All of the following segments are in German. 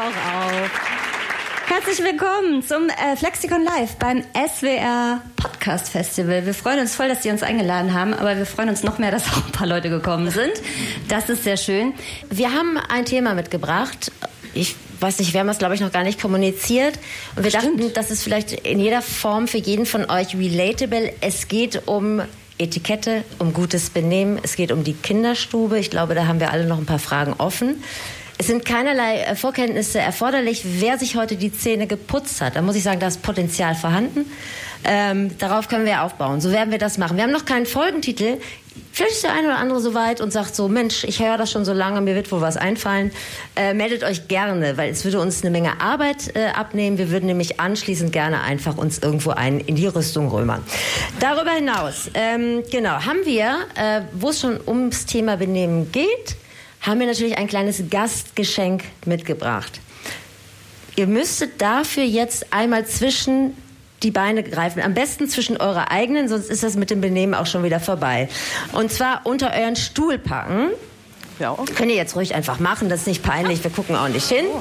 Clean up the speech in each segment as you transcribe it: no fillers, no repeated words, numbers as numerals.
auch auf. Herzlich willkommen zum Flexikon Live beim SWR Podcast Festival. Wir freuen uns voll, dass Sie uns eingeladen haben, aber wir freuen uns noch mehr, dass auch ein paar Leute gekommen sind. Das ist sehr schön. Wir haben ein Thema mitgebracht. Ich weiß nicht, wir haben das, glaube ich, noch gar nicht kommuniziert. Und wir dachten, das ist vielleicht in jeder Form für jeden von euch relatable. Es geht um Etikette, um gutes Benehmen. Es geht um die Kinderstube. Ich glaube, da haben wir alle noch ein paar Fragen offen. Es sind keinerlei Vorkenntnisse erforderlich, wer sich heute die Zähne geputzt hat. Da muss ich sagen, da ist Potenzial vorhanden. Darauf können wir aufbauen. So werden wir das machen. Wir haben noch keinen Folgentitel. Vielleicht ist der eine oder andere soweit und sagt so, Mensch, ich höre das schon so lange, mir wird wohl was einfallen. Meldet euch gerne, weil es würde uns eine Menge Arbeit abnehmen. Wir würden nämlich anschließend gerne einfach uns irgendwo in die Rüstung römern. Darüber hinaus, haben wir, wo es schon ums Thema Benehmen geht, haben wir natürlich ein kleines Gastgeschenk mitgebracht. Ihr müsstet dafür jetzt einmal zwischen die Beine greifen. Am besten zwischen eure eigenen, sonst ist das mit dem Benehmen auch schon wieder vorbei. Und zwar unter euren Stuhl packen. Ja. Könnt ihr jetzt ruhig einfach machen, das ist nicht peinlich, wir gucken auch nicht hin.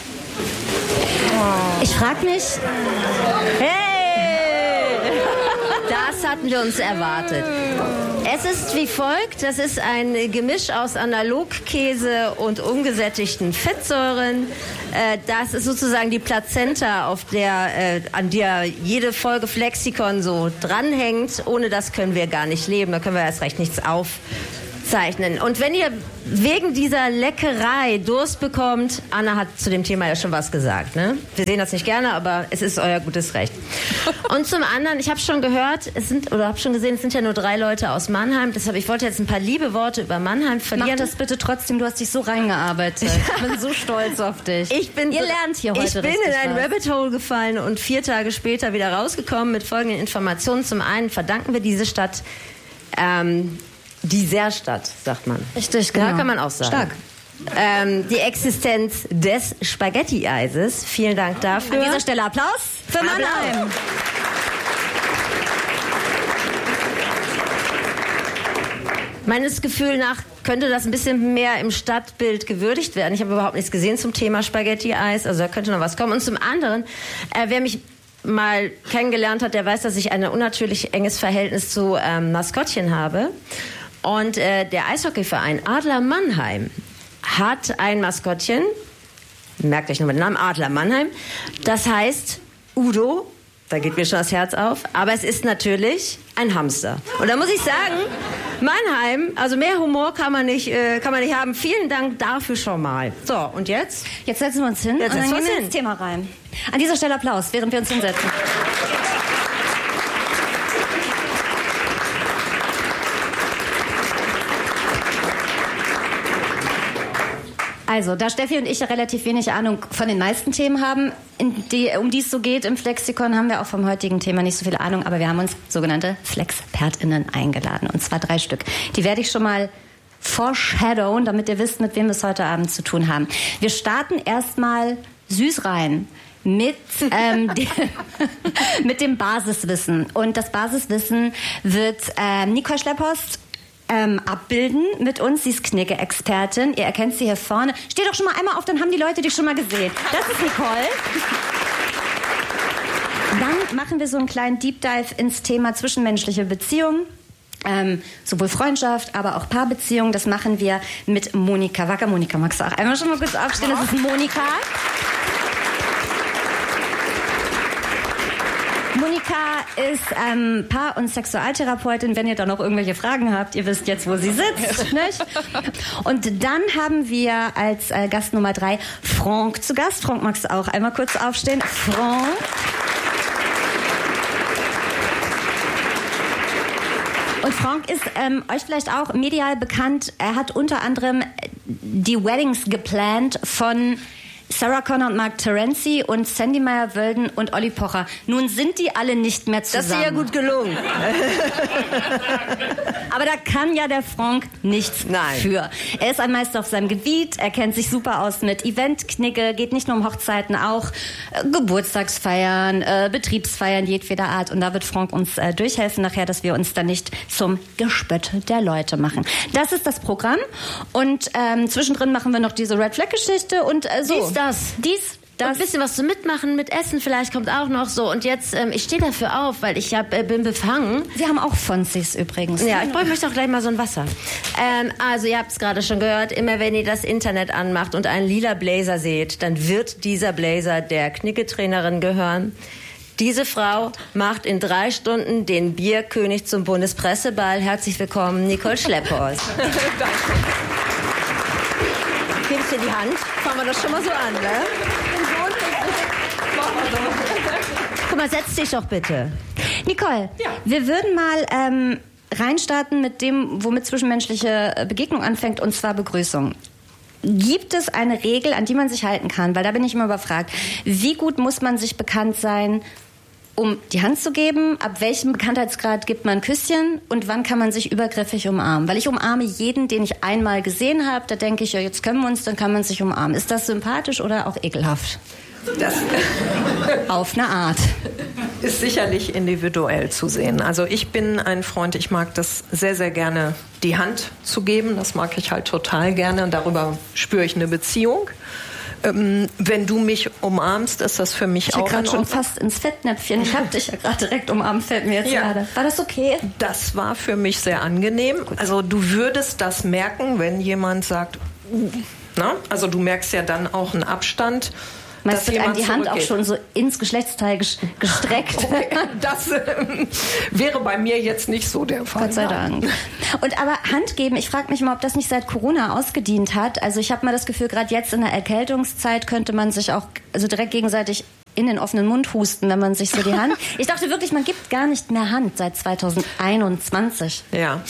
Ich frage mich... Hey! Das hatten wir uns erwartet. Es ist wie folgt, das ist ein Gemisch aus Analogkäse und ungesättigten Fettsäuren. Das ist sozusagen die Plazenta, an der jede Folge Flexikon so dranhängt. Ohne das können wir gar nicht leben, da können wir erst recht nichts aufzeichnen. Und wenn ihr wegen dieser Leckerei Durst bekommt, Anna hat zu dem Thema ja schon was gesagt, ne? Wir sehen das nicht gerne, aber es ist euer gutes Recht. Und zum anderen, ich habe schon gehört, es sind ja nur 3 Leute aus Mannheim, deshalb ich wollte jetzt ein paar liebe Worte über Mannheim verlieren. Mach das bitte trotzdem, du hast dich so reingearbeitet. Ich bin so stolz auf dich. Ihr lernt hier heute richtig. Ich bin in ein Rabbit Hole gefallen und 4 Tage später wieder rausgekommen mit folgenden Informationen. Zum einen verdanken wir diese Stadt dieser Stadt, sagt man. Richtig, genau. Ja, kann man auch sagen. Stark. Die Existenz des Spaghetti-Eises. Vielen Dank dafür. An dieser Stelle Applaus für Mannheim. Meines Gefühls nach könnte das ein bisschen mehr im Stadtbild gewürdigt werden. Ich habe überhaupt nichts gesehen zum Thema Spaghetti-Eis, also da könnte noch was kommen. Und zum anderen, wer mich mal kennengelernt hat, der weiß, dass ich ein unnatürlich enges Verhältnis zu Maskottchen habe. Und der Eishockeyverein Adler Mannheim hat ein Maskottchen, merkt euch nochmal den Namen, Adler Mannheim, das heißt Udo, da geht mir schon das Herz auf, aber es ist natürlich ein Hamster. Und da muss ich sagen, Mannheim, also mehr Humor kann man nicht haben. Vielen Dank dafür schon mal. So, und jetzt? Jetzt setzen wir uns hin und dann gehen wir ins Thema rein. An dieser Stelle Applaus, während wir uns hinsetzen. Also, da Steffi und ich ja relativ wenig Ahnung von den meisten Themen haben, um die es so geht im Flexikon, haben wir auch vom heutigen Thema nicht so viel Ahnung, aber wir haben uns sogenannte Flexpertinnen eingeladen, und zwar 3 Stück. Die werde ich schon mal foreshadowen, damit ihr wisst, mit wem wir es heute Abend zu tun haben. Wir starten erstmal süß rein mit dem Basiswissen. Und das Basiswissen wird Nicole Schlepphorst abbilden mit uns. Sie ist Knigge-Expertin. Ihr erkennt sie hier vorne. Steh doch schon mal einmal auf, dann haben die Leute dich schon mal gesehen. Das ist Nicole. Dann machen wir so einen kleinen Deep Dive ins Thema zwischenmenschliche Beziehungen. Sowohl Freundschaft, aber auch Paarbeziehungen. Das machen wir mit Monika Wacker. Monika, magst du auch einmal schon mal kurz aufstehen? Das ist Monika. Monika ist Paar- und Sexualtherapeutin. Wenn ihr da noch irgendwelche Fragen habt, ihr wisst jetzt, wo sie sitzt. Nicht? Und dann haben wir als Gast Nummer 3 Franck zu Gast. Franck, magst du auch einmal kurz aufstehen? Franck. Und Franck ist euch vielleicht auch medial bekannt. Er hat unter anderem die Weddings geplant von Sarah Connor und Mark Terenzi und Sandy Meyer-Wölden und Olli Pocher. Nun sind die alle nicht mehr zusammen. Das ist ja gut gelungen. Aber da kann ja der Franck nichts für. Er ist ein Meister auf seinem Gebiet, er kennt sich super aus mit Event-Knigge, geht nicht nur um Hochzeiten, auch Geburtstagsfeiern, Betriebsfeiern jedweder Art. Und da wird Franck uns durchhelfen nachher, dass wir uns dann nicht zum Gespött der Leute machen. Das ist das Programm. Und zwischendrin machen wir noch diese Red Flag-Geschichte und so. das. Und ein bisschen was zu mitmachen, mit Essen vielleicht kommt auch noch so. Und jetzt, ich stehe dafür auf, weil ich bin befangen. Wir haben auch Fonzis übrigens. Ja, ich möchte auch gleich mal so ein Wasser. Also ihr habt es gerade schon gehört, immer wenn ihr das Internet anmacht und einen lila Blazer seht, dann wird dieser Blazer der Knicketrainerin gehören. Diese Frau macht in 3 Stunden den Bierkönig zum Bundespresseball. Herzlich willkommen, Nicole Schlepphorst. Gibst dir die Hand? Fangen wir das schon mal so an, ne? Guck mal, setz dich doch bitte. Nicole, wir würden mal reinstarten mit dem, womit zwischenmenschliche Begegnung anfängt, und zwar Begrüßung. Gibt es eine Regel, an die man sich halten kann? Weil da bin ich immer überfragt. Wie gut muss man sich bekannt sein, um die Hand zu geben? Ab welchem Bekanntheitsgrad gibt man ein Küsschen? Und wann kann man sich übergriffig umarmen? Weil ich umarme jeden, den ich einmal gesehen habe. Da denke ich, ja, jetzt können wir uns, dann kann man sich umarmen. Ist das sympathisch oder auch ekelhaft? Das auf eine Art. Ist sicherlich individuell zu sehen. Also ich bin ein Freund, ich mag das sehr, sehr gerne, die Hand zu geben. Das mag ich halt total gerne. Und darüber spüre ich eine Beziehung. Wenn du mich umarmst, ist das für mich auch. Ich gerade schon fast ins Fettnäpfchen. Ich habe dich ja gerade direkt umarmt, fällt mir jetzt gerade. War das okay? Das war für mich sehr angenehm. Also du würdest das merken, wenn jemand sagt, na? Also du merkst ja dann auch einen Abstand. Meinst du, die Hand auch schon so ins Geschlechtsteil gestreckt? Okay, das wäre bei mir jetzt nicht so der Fall. Gott sei Dank. Und aber Hand geben, ich frage mich mal, ob das nicht seit Corona ausgedient hat. Also ich habe mal das Gefühl, gerade jetzt in der Erkältungszeit könnte man sich auch direkt gegenseitig in den offenen Mund husten, wenn man sich so die Hand... Ich dachte wirklich, man gibt gar nicht mehr Hand seit 2021. Ja,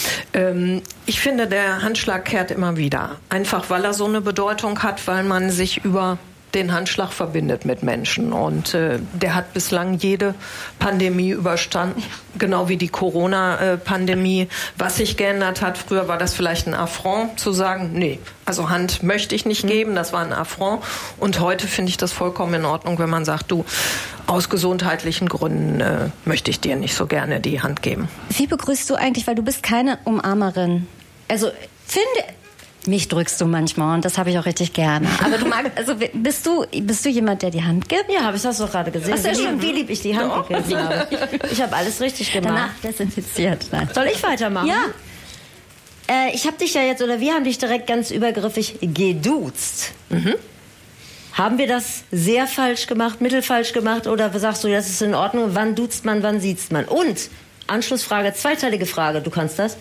ich finde, der Handschlag kehrt immer wieder. Einfach, weil er so eine Bedeutung hat, weil man sich über den Handschlag verbindet mit Menschen. Und der hat bislang jede Pandemie überstanden, genau wie die Corona-Pandemie. Was sich geändert hat, früher war das vielleicht ein Affront zu sagen, nee, also Hand möchte ich nicht geben, das war ein Affront. Und heute finde ich das vollkommen in Ordnung, wenn man sagt, du, aus gesundheitlichen Gründen möchte ich dir nicht so gerne die Hand geben. Wie begrüßt du eigentlich, weil du bist keine Umarmerin? Also mich drückst du manchmal und das habe ich auch richtig gerne. Aber du magst, also bist du jemand, der die Hand gibt? Ja, habe ich das doch gerade gesehen. Wie lieb ich die Hand gegeben habe. Ich habe alles richtig gemacht. Danach desinfiziert. Nein. Soll ich weitermachen? Ja. Ich habe dich ja jetzt, oder wir haben dich direkt ganz übergriffig geduzt. Mhm. Haben wir das sehr falsch gemacht, mittelfalsch gemacht, oder sagst du, das ist in Ordnung? Wann duzt man, wann siezt man? Und Anschlussfrage, zweiteilige Frage, du kannst das.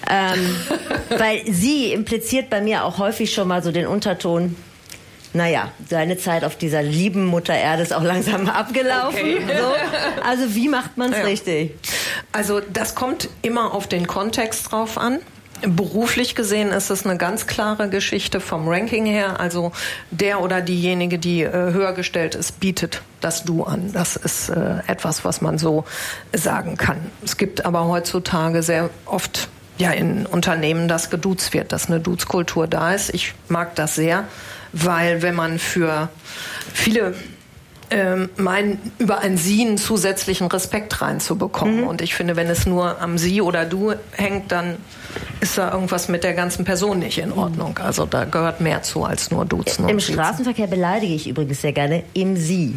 Weil sie impliziert bei mir auch häufig schon mal so den Unterton, naja, deine Zeit auf dieser lieben Mutter Erde ist auch langsam abgelaufen. Okay. So. Also wie macht man es richtig? Also das kommt immer auf den Kontext drauf an. Beruflich gesehen ist es eine ganz klare Geschichte vom Ranking her. Also der oder diejenige, die höher gestellt ist, bietet das Du an. Das ist etwas, was man so sagen kann. Es gibt aber heutzutage sehr oft in Unternehmen, dass geduzt wird, dass eine Duzkultur da ist. Ich mag das sehr, weil wenn man für viele meinen, über ein Sie einen zusätzlichen Respekt reinzubekommen. Und ich finde, wenn es nur am Sie oder Du hängt, dann ist da irgendwas mit der ganzen Person nicht in Ordnung. Also da gehört mehr zu als nur Duzen. Im Straßenverkehr beleidige ich übrigens sehr gerne im Sie.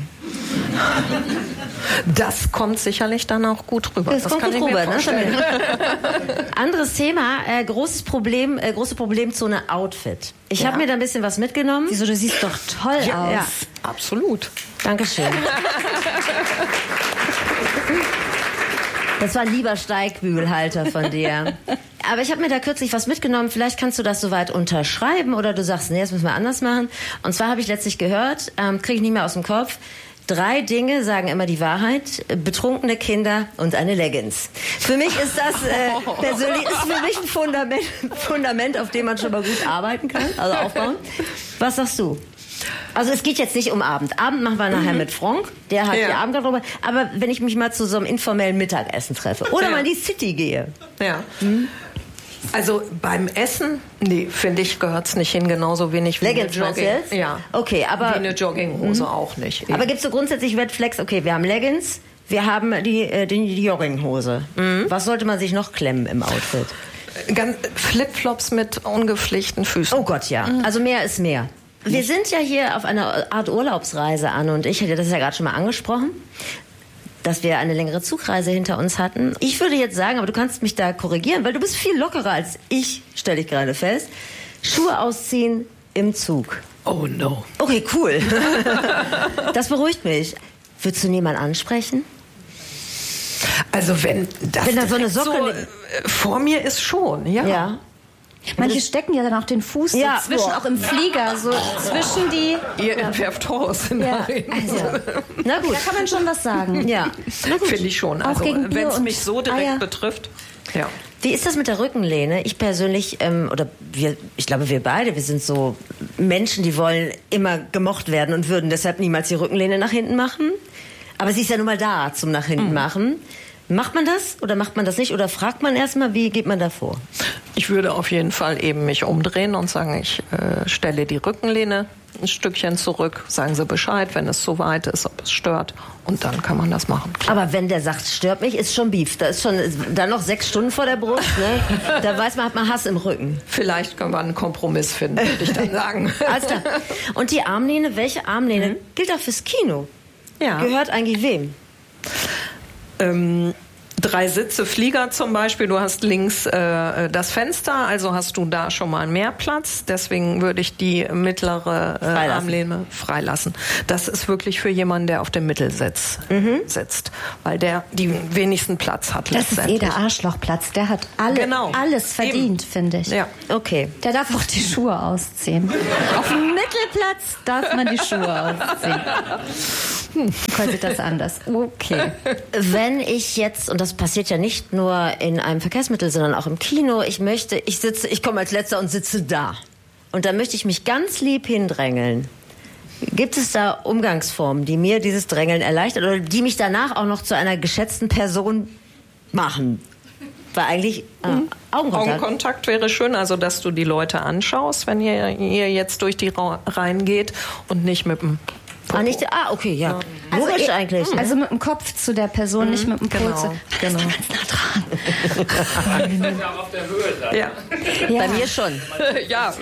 Das kommt sicherlich dann auch gut rüber. Das kommt gut rüber, ne? Anderes Thema, große Problemzone Outfit. Ich habe mir da ein bisschen was mitgenommen. Wieso, du siehst doch toll aus. Ja, absolut. Dankeschön. Das war ein lieber Steigbügelhalter von dir. Aber ich habe mir da kürzlich was mitgenommen. Vielleicht kannst du das soweit unterschreiben oder du sagst, nee, das müssen wir anders machen. Und zwar habe ich letztlich gehört, kriege ich nicht mehr aus dem Kopf, 3 Dinge sagen immer die Wahrheit: betrunkene Kinder und eine Leggings. Für mich ist das persönlich ein Fundament, auf dem man schon mal gut arbeiten kann, also aufbauen. Was sagst du? Also es geht jetzt nicht um Abend. Abend machen wir nachher mit Frank, der hat die Abendgarderobe. Aber wenn ich mich mal zu so einem informellen Mittagessen treffe oder mal in die City gehe. Ja. Also beim Essen, nee, finde ich, gehört es nicht hin, genauso wenig wie Leggings, eine Jogging. Jetzt? Ja. Okay, aber wie eine Jogginghose auch nicht. Aber gibt es so grundsätzlich Red Flags? Okay, wir haben Leggings, wir haben die Jogginghose. Was sollte man sich noch klemmen im Outfit? Flipflops mit ungepflegten Füßen. Oh Gott, ja. Also mehr ist mehr. Wir sind ja hier auf einer Art Urlaubsreise, Anne und ich. Ich hatte das ja gerade schon mal angesprochen, dass wir eine längere Zugreise hinter uns hatten. Ich würde jetzt sagen, aber du kannst mich da korrigieren, weil du bist viel lockerer als ich, stelle ich gerade fest. Schuhe ausziehen im Zug. Oh no. Okay, cool. Das beruhigt mich. Würdest du niemanden ansprechen? Also wenn da so eine Socke vor mir ist schon, ja. Manche stecken ja dann auch den Fuß auch im Flieger, so zwischen die... Ihr entwerft Horrorszenarien. Also, na gut. Da kann man schon was sagen. Ja, finde ich schon. Also, wenn es mich so direkt betrifft, ja. Wie ist das mit der Rückenlehne? Ich persönlich, ich glaube wir beide, wir sind so Menschen, die wollen immer gemocht werden und würden deshalb niemals die Rückenlehne nach hinten machen. Aber sie ist ja nun mal da zum nach hinten machen. Macht man das oder macht man das nicht? Oder fragt man erstmal, wie geht man da vor? Ich würde auf jeden Fall eben mich umdrehen und sagen, ich stelle die Rückenlehne ein Stückchen zurück. Sagen Sie Bescheid, wenn es zu weit ist, ob es stört. Und dann kann man das machen. Klar. Aber wenn der sagt, stört mich, ist schon Beef. Da ist schon dann noch 6 Stunden vor der Brust. Ne? Da weiß man, hat man Hass im Rücken. Vielleicht können wir einen Kompromiss finden, würde ich dann sagen. Alles klar. Und die Armlehne, welche Armlehne? Gilt auch fürs Kino. Ja. Gehört eigentlich wem? 3 Sitze Flieger zum Beispiel, du hast links das Fenster, also hast du da schon mal mehr Platz. Deswegen würde ich die mittlere Armlehne freilassen. Das ist wirklich für jemanden, der auf dem Mittelsitz sitzt, weil der die wenigsten Platz hat. Das ist der Arschlochplatz, der hat alles verdient, finde ich. Ja. Okay. Der darf auch die Schuhe ausziehen. Auf dem Mittelplatz darf man die Schuhe ausziehen. Quasi das anders. Okay. Wenn ich jetzt, und das passiert ja nicht nur in einem Verkehrsmittel, sondern auch im Kino, ich komme als Letzter und sitze da. Und da möchte ich mich ganz lieb hindrängeln. Gibt es da Umgangsformen, die mir dieses Drängeln erleichtern oder die mich danach auch noch zu einer geschätzten Person machen? Weil eigentlich Augenkontakt wäre schön, also dass du die Leute anschaust, wenn ihr jetzt durch die Reihen geht und nicht mit dem okay, ja. Logisch eigentlich. Also mit dem Kopf zu der Person, nicht mit dem Puls. Genau. Ganz nah dran. Ja, auf der Höhe sein. Ja. Bei mir schon. Ja.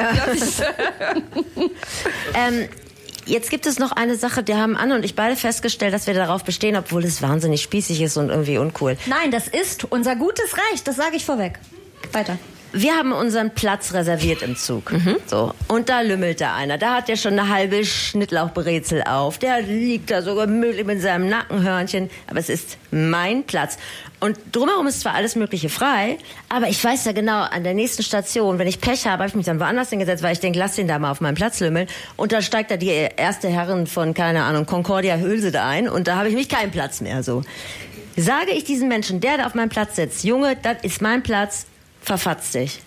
Jetzt gibt es noch eine Sache, die haben Anne und ich beide festgestellt, dass wir darauf bestehen, obwohl es wahnsinnig spießig ist und irgendwie uncool. Nein, das ist unser gutes Recht, das sage ich vorweg. Weiter. Wir haben unseren Platz reserviert im Zug. So. Und da lümmelt da einer. Da hat der schon eine halbe Schnittlauchbrezel auf. Der liegt da so gemütlich mit seinem Nackenhörnchen. Aber es ist mein Platz. Und drumherum ist zwar alles Mögliche frei, aber ich weiß ja genau, an der nächsten Station, wenn ich Pech habe ich mich dann woanders hingesetzt, weil ich denke, lass den da mal auf meinen Platz lümmeln. Und dann steigt da die erste Herrin von, keine Ahnung, Concordia Hülse da ein. Und da habe ich mich keinen Platz mehr. So. Sage ich diesem Menschen, der da auf meinem Platz sitzt, Junge, das ist mein Platz, verfatzt dich.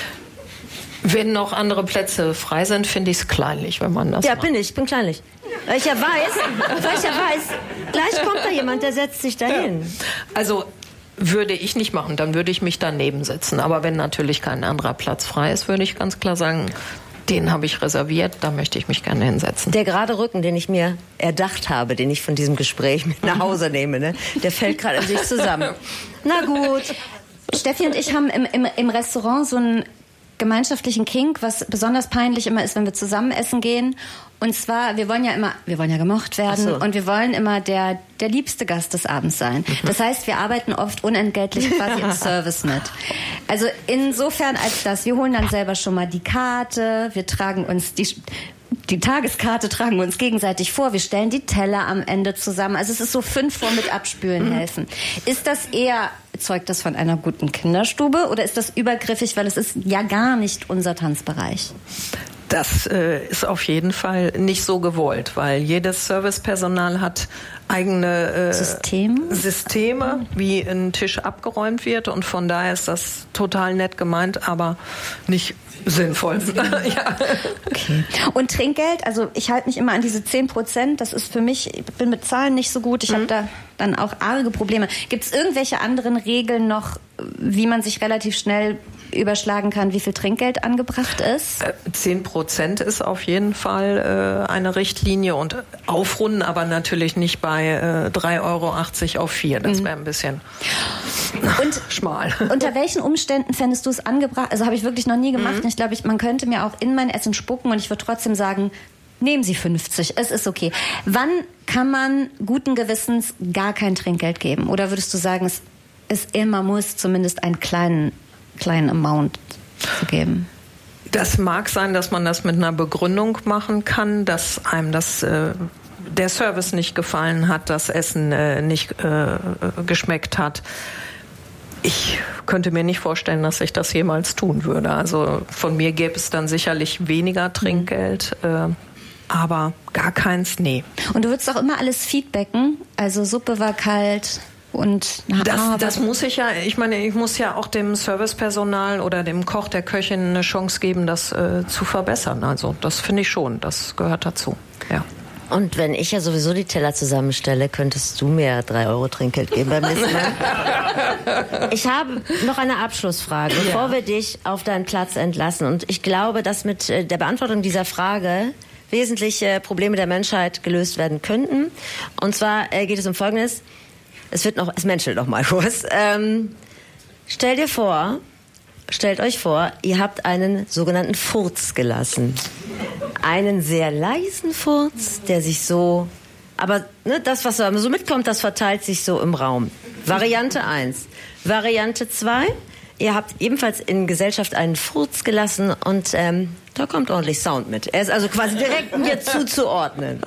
Wenn noch andere Plätze frei sind, finde ich es kleinlich, wenn man das macht. Ich bin kleinlich. Weil ich ja weiß, gleich kommt da jemand, der setzt sich dahin. Ja. Also würde ich nicht machen, dann würde ich mich daneben setzen. Aber wenn natürlich kein anderer Platz frei ist, würde ich ganz klar sagen, den habe ich reserviert, da möchte ich mich gerne hinsetzen. Der gerade Rücken, den ich mir erdacht habe, den ich von diesem Gespräch mit nach Hause nehme, ne, der fällt gerade in sich zusammen. Na gut. Steffi und ich haben im Restaurant so einen gemeinschaftlichen Kink, was besonders peinlich immer ist, wenn wir zusammen essen gehen. Und zwar, wir wollen ja gemocht werden und wir wollen immer der liebste Gast des Abends sein. Das heißt, wir arbeiten oft unentgeltlich quasi im Service mit. Also insofern als das, wir holen dann selber schon mal die Karte, wir tragen uns die Tageskarte tragen wir uns gegenseitig vor. Wir stellen die Teller am Ende zusammen. Also es ist so 5 vor mit Abspülen helfen. Ist das zeugt das von einer guten Kinderstube oder ist das übergriffig, weil es ist ja gar nicht unser Tanzbereich? Das ist auf jeden Fall nicht so gewollt, weil jedes Servicepersonal hat eigene Systeme, wie ein Tisch abgeräumt wird und von daher ist das total nett gemeint, aber nicht sinnvoll. Ja. Okay. Und Trinkgeld, also ich halte mich immer an diese 10%, das ist für mich, ich bin mit Zahlen nicht so gut, ich habe da dann auch arge Probleme. Gibt es irgendwelche anderen Regeln noch, wie man sich relativ schnell überschlagen kann, wie viel Trinkgeld angebracht ist? 10% ist auf jeden Fall eine Richtlinie und aufrunden, aber natürlich nicht bei 3,80 € auf 4. Das wäre ein bisschen Und schmal. Unter welchen Umständen fändest du es angebracht? Also habe ich wirklich noch nie gemacht. Ich glaube, man könnte mir auch in mein Essen spucken und ich würde trotzdem sagen, nehmen Sie 50, es ist okay. Wann kann man guten Gewissens gar kein Trinkgeld geben? Oder würdest du sagen, es ist immer muss zumindest einen kleinen Amount zu geben? Das mag sein, dass man das mit einer Begründung machen kann, dass einem der Service nicht gefallen hat, das Essen nicht geschmeckt hat. Ich könnte mir nicht vorstellen, dass ich das jemals tun würde. Also von mir gäbe es dann sicherlich weniger Trinkgeld, aber gar keins, nee. Und du würdest auch immer alles feedbacken? Also Suppe war kalt und... Das muss ich ja, ich meine, ich muss ja auch dem Servicepersonal oder dem Koch, der Köchin eine Chance geben, das zu verbessern. Also das finde ich schon, das gehört dazu, ja. Und wenn ich ja sowieso die Teller zusammenstelle, könntest du mir 3 Euro Trinkgeld geben beim nächsten Mal. Ich habe noch eine Abschlussfrage, bevor wir dich auf deinen Platz entlassen. Und ich glaube, dass mit der Beantwortung dieser Frage wesentliche Probleme der Menschheit gelöst werden könnten. Und zwar geht es um Folgendes. Es menschelt noch mal kurz. Stellt euch vor, ihr habt einen sogenannten Furz gelassen. Einen sehr leisen Furz, der sich so... Aber das, was da so mitkommt, das verteilt sich so im Raum. Variante 1. Variante 2. Ihr habt ebenfalls in Gesellschaft einen Furz gelassen und da kommt ordentlich Sound mit. Er ist also quasi direkt mir zuzuordnen.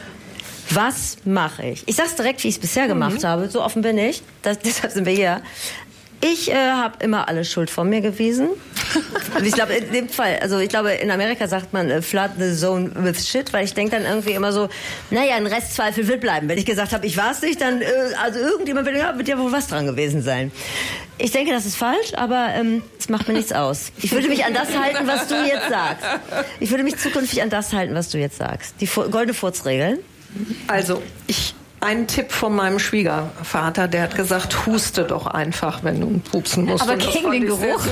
Was mache ich? Ich sag's direkt, wie ich es bisher gemacht habe. So offen bin ich. Deshalb sind wir hier. Ich habe immer alle Schuld von mir gewesen. Also ich glaube, in dem Fall, in Amerika sagt man flood the zone with shit, weil ich denke dann irgendwie immer so, naja, ein Restzweifel wird bleiben. Wenn ich gesagt habe, ich war es nicht, dann, also irgendjemand wird ja wohl was dran gewesen sein. Ich denke, das ist falsch, aber es macht mir nichts aus. Ich würde mich an das halten, was du jetzt sagst. Ich würde mich zukünftig an das halten, was du jetzt sagst. Die goldene Furzregel. Also, ein Tipp von meinem Schwiegervater, der hat gesagt, huste doch einfach, wenn du pupsen musst. Aber gegen den Geruch.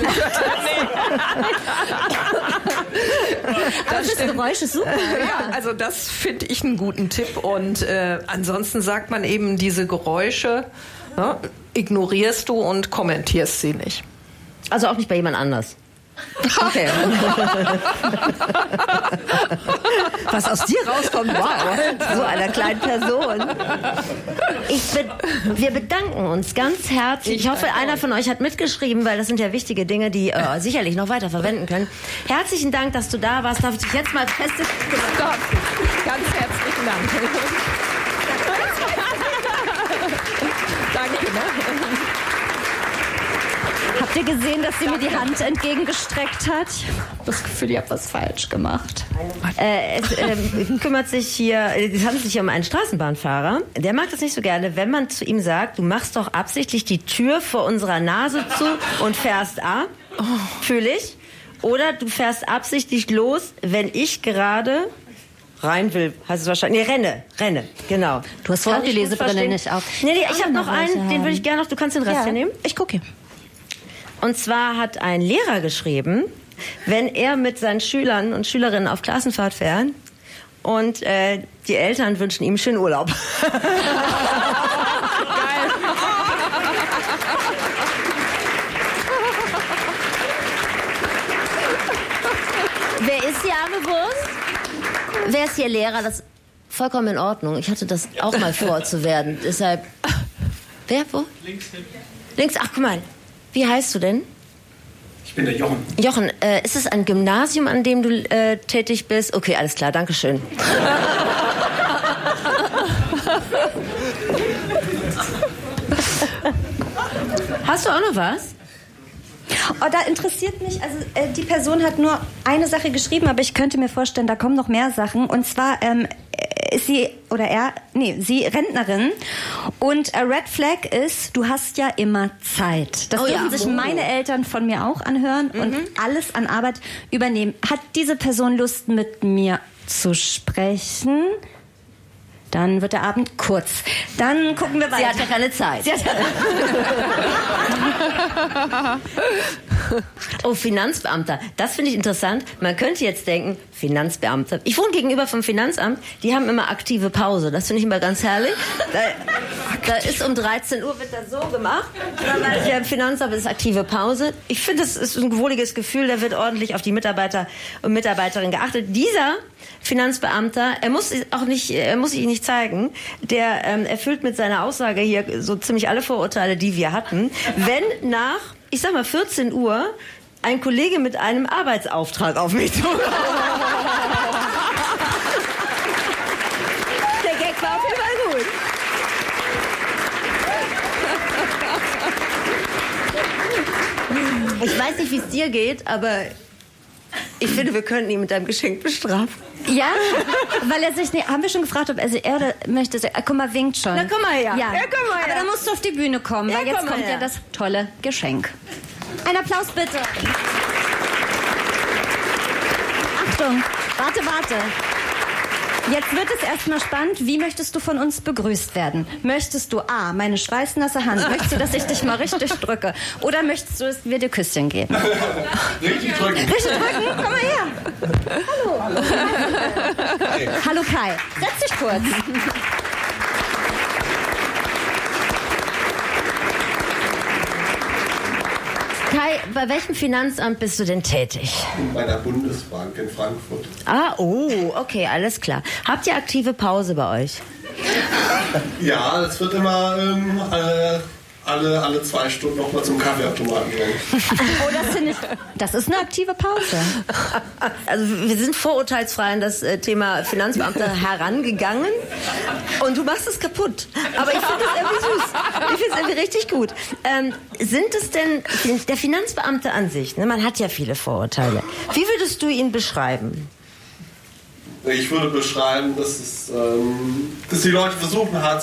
Das Geräusch ist super. Ja, also das finde ich einen guten Tipp. Und ansonsten sagt man eben, diese Geräusche ignorierst du und kommentierst sie nicht. Also auch nicht bei jemand anders. Okay. Was aus dir rauskommt, wow, so einer kleinen Person. Wir bedanken uns ganz herzlich. Ich hoffe, einer von euch hat mitgeschrieben, weil das sind ja wichtige Dinge, die sicherlich noch weiter verwenden können. Herzlichen Dank, dass du da warst. Darf ich dich jetzt mal feste... Ganz herzlichen Dank. Danke. Habt ihr gesehen, dass sie mir die Hand entgegengestreckt hat? Ich habe das Gefühl, ich habe was falsch gemacht. Es handelt sich hier um einen Straßenbahnfahrer. Der mag das nicht so gerne, wenn man zu ihm sagt, du machst doch absichtlich die Tür vor unserer Nase zu und fährst ab. Fühl ich. Oder du fährst absichtlich los, wenn ich gerade... rein will, heißt es wahrscheinlich. Nee, renne, genau. Du hast auch die Lesebrille nicht auf. Nee, ich habe noch einen, den würde ich gerne noch, du kannst den Rest hier nehmen. Ich gucke. Und zwar hat ein Lehrer geschrieben, wenn er mit seinen Schülern und Schülerinnen auf Klassenfahrt fährt und die Eltern wünschen ihm schönen Urlaub. Geil. Wer ist die arme Wurst? Wer ist hier Lehrer? Das ist vollkommen in Ordnung. Ich hatte das auch mal vor zu werden. Deshalb. Wer? Wo? Links hinten. Links, ach guck mal. Wie heißt du denn? Ich bin der Jochen. Jochen, ist es ein Gymnasium, an dem du tätig bist? Okay, alles klar, danke schön. Hast du auch noch was? Oh, da interessiert mich, also die Person hat nur eine Sache geschrieben, aber ich könnte mir vorstellen, da kommen noch mehr Sachen. Und zwar ist sie sie Rentnerin. Und Red Flag ist, du hast ja immer Zeit. Das dürfen sich meine Eltern von mir auch anhören und alles an Arbeit übernehmen. Hat diese Person Lust, mit mir zu sprechen? Dann wird der Abend kurz. Dann gucken wir weiter. Sie hat ja keine Zeit. Oh, Finanzbeamter. Das finde ich interessant. Man könnte jetzt denken, Finanzbeamter. Ich wohne gegenüber vom Finanzamt. Die haben immer aktive Pause. Das finde ich immer ganz herrlich. Da ist um 13 Uhr wird das so gemacht. Dann weiß ich, im Finanzamt ist aktive Pause. Ich finde, das ist ein wohliges Gefühl. Da wird ordentlich auf die Mitarbeiter und Mitarbeiterinnen geachtet. Dieser Finanzbeamter, er muss sich nicht zeigen, der erfüllt mit seiner Aussage hier so ziemlich alle Vorurteile, die wir hatten. Wenn nach, ich sag mal 14 Uhr, ein Kollege mit einem Arbeitsauftrag auf mich zukommt. Der Gag war auf jeden Fall gut. Ich weiß nicht, wie es dir geht, aber ich finde, wir könnten ihn mit einem Geschenk bestrafen. Ja, weil er sich nicht... Haben wir schon gefragt, ob er möchte... Guck mal, winkt schon. Na, komm mal her. Ja, komm mal her. Aber dann musst du auf die Bühne kommen, Ja, weil jetzt komm mal kommt her. ja das tolle Geschenk. Ein Applaus bitte. Achtung, warte. Jetzt wird es erstmal spannend. Wie möchtest du von uns begrüßt werden? Möchtest du A, meine schweißnasse Hand? Möchtest du, dass ich dich mal richtig drücke? Oder möchtest du, dass wir dir Küsschen geben? Richtig drücken. Richtig drücken? Komm mal her. Hallo. Hallo Kai. Setz dich kurz. Kai, bei welchem Finanzamt bist du denn tätig? Bei der Bundesbank in Frankfurt. Okay, alles klar. Habt ihr aktive Pause bei euch? Ja, es wird immer alle 2 Stunden noch mal zum Kaffeeautomaten gehen. Oh, das finde ich... Das ist eine aktive Pause. Also wir sind vorurteilsfrei an das Thema Finanzbeamter herangegangen und du machst es kaputt. Aber ich finde das irgendwie süß. Ich finde es irgendwie richtig gut. Sind es denn, der Finanzbeamte an sich, ne, man hat ja viele Vorurteile. Wie würdest du ihn beschreiben? Ich würde beschreiben, dass die Leute versuchen, hart